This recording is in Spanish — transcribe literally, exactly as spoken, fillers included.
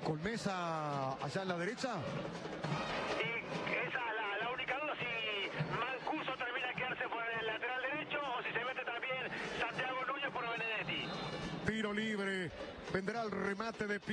con Mesa allá en la derecha. Y esa es la, la única duda, si Mancuso termina de quedarse por el lateral derecho o si se mete también Santiago Núñez por Benedetti. Tiro libre, vendrá el remate de